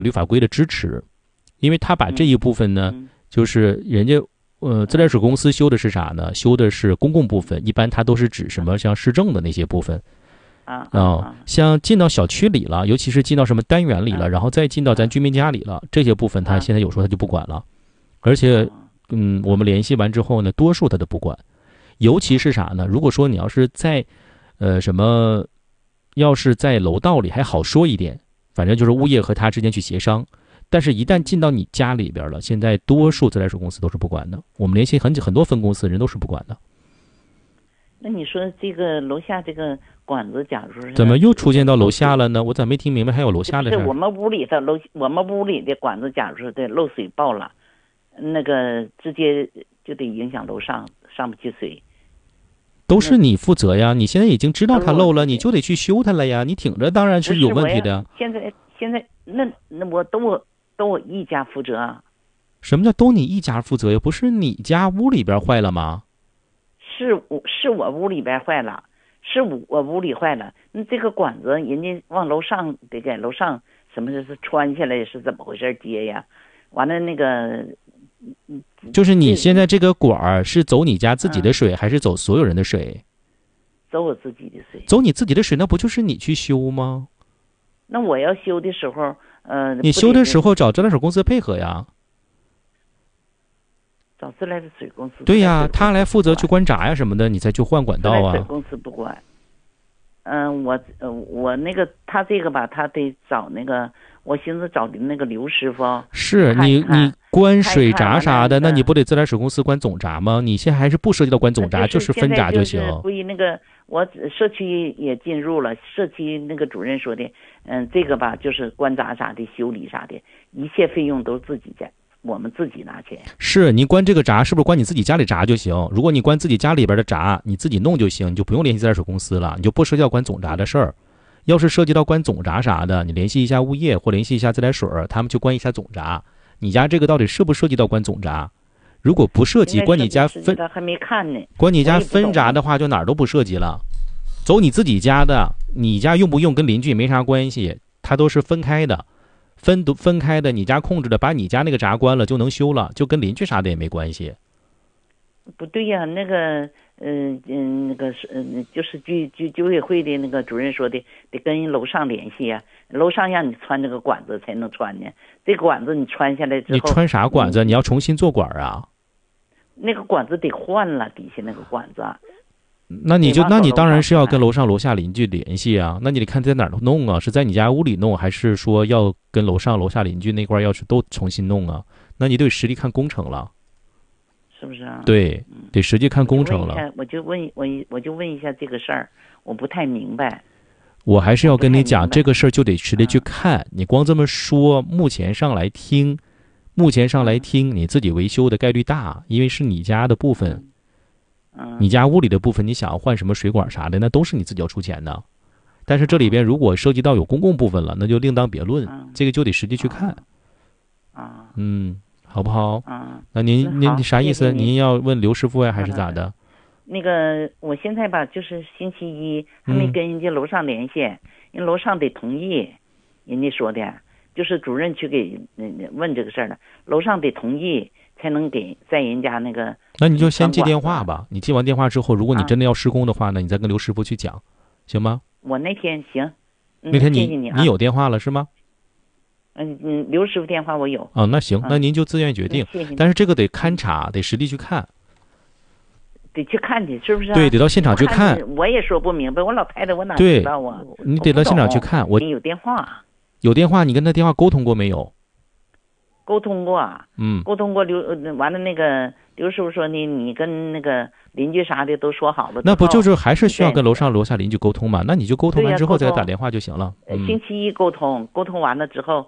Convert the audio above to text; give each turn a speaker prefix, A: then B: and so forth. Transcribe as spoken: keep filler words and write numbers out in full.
A: 律法规的支持，因为他把这一部分呢，
B: 嗯
A: 就是人家呃自来水公司修的是啥呢？修的是公共部分，一般它都是指什么像市政的那些部分。
B: 啊
A: 啊、
B: 啊，
A: 像进到小区里了，尤其是进到什么单元里了，然后再进到咱居民家里了，这些部分他现在有时候他就不管了，而且，嗯，我们联系完之后呢，多数他都不管，尤其是啥呢？如果说你要是在，呃，什么，要是在楼道里还好说一点，反正就是物业和他之间去协商，但是一旦进到你家里边了，现在多数自来水公司都是不管的，我们联系很很多分公司人都是不管的。
B: 那你说这个楼下这个管子，假如是
A: 怎么又出现到楼下了呢？我咋没听明白还有楼下的事儿？
B: 是我们屋里的楼，我们屋里的管子，假如说的漏水爆了，那个直接就得影响楼上，上不去水。
A: 都是你负责呀！你现在已经知道它漏了，你就得去修它了呀！你挺着当然是有问题的。
B: 现在现在那那我都我都我一家负责啊。
A: 什么叫都你一家负责呀？不是你家屋里边坏了吗？
B: 是我是我屋里边坏了，是我我屋里坏了。那这个管子人家往楼上得给楼上什么是穿下来是怎么回事接呀？完了那个。
A: 就是你现在这个管儿是走你家自己的水，还是走所有人的水？
B: 走我自己的水。
A: 走你自己的水，那不就是你去修吗？
B: 那我要修的时候，呃，
A: 你修的时候找自来水公司配合呀。
B: 找自来水公司。
A: 对呀，他来负责去关闸呀什么的，你再去换管道啊。
B: 自来水公司不管。嗯、呃，我呃我那个他这个吧，他得找那个，我寻思找那个刘师傅。
A: 是你你关水闸啥的，
B: 那
A: 你不得自来水公司关总闸吗？你现在还是不涉及到关总闸，
B: 就是
A: 分闸就行。
B: 归那个我社区也进入了，社区那个主任说的，嗯，这个吧就是关闸啥的、修理啥的，一切费用都自己在。我们自己拿钱。
A: 是你关这个闸，是不是关你自己家里闸就行？如果你关自己家里边的闸，你自己弄就行，你就不用联系自来水公司了，你就不涉及到关总闸的事儿。要是涉及到关总闸啥的，你联系一下物业或联系一下自来水，他们就关一下总闸。你家这个到底涉不涉及到关总闸？如果不涉及，关你家分
B: 还没看呢。
A: 关你家分闸的话，就哪儿都不涉及了。走你自己家的，你家用不用跟邻居没啥关系，它都是分开的。分独分开的，你家控制的，把你家那个闸关了就能修了，就跟邻居啥的也没关系。
B: 不对呀、啊，那个，嗯、呃、嗯，那个是，嗯，就是居居居委会的那个主任说的，得跟楼上联系呀、啊，楼上让你穿这个管子才能穿呢。这个管子你穿下来之后，
A: 你穿啥管子？你要重新做管啊？
B: 那个管子得换了，底下那个管子。
A: 那你就，那你当然是要跟楼上楼下邻居联系啊。那你得看在哪儿弄啊？是在你家屋里弄，还是说要跟楼上楼下邻居那块要是都重新弄啊？那你得实地看工程了，
B: 是不是啊？
A: 对，得实际看工程了。
B: 我就问我我就问一下这个事儿，我不太明白。
A: 我还是要跟你讲，这个事儿就得实地去看。嗯、你光这么说，目前上来听，目前上来听，你自己维修的概率大，因为是你家的部分。
B: 嗯，
A: 你家屋里的部分，你想要换什么水管啥的，那都是你自己要出钱的。但是这里边如果涉及到有公共部分了，那就另当别论，
B: 嗯、
A: 这个就得实际去看。
B: 啊，
A: 嗯，好不好？
B: 嗯，
A: 那您您啥意思？
B: 谢谢
A: 您要问刘师傅呀，还是咋的？
B: 那个，我现在吧，就是星期一还没跟人家楼上联系，人楼上得同意，人家说的，就是主任去给问这个事儿了，楼上得同意。才能给在人家那个，
A: 那你就先接电话吧。你接完电话之后，如果你真的要施工的话呢，啊、你再跟刘师傅去讲，行吗？
B: 我那天行，
A: 嗯、那天你
B: 谢谢你、啊、
A: 你有电话了是吗？
B: 嗯嗯，刘师傅电话我有。
A: 哦，那行，那您就自愿决定。
B: 谢谢。
A: 但是这个得勘察，得实地去看。
B: 得去看去，是不是、啊？
A: 对，得到现场去看。
B: 我也说不明白，我老太太我哪知道啊？
A: 你得到现场去看。我
B: 你有电话。
A: 有电话，你跟他电话沟通过没有？
B: 沟通过，
A: 嗯，
B: 沟通过刘完了那个刘师傅说你你跟那个邻居啥的都说好了，
A: 那不就是还是需要跟楼上楼下邻居沟通吗？那你就沟通完之后再打电话就行了。
B: 嗯、星期一沟通，沟通完了之后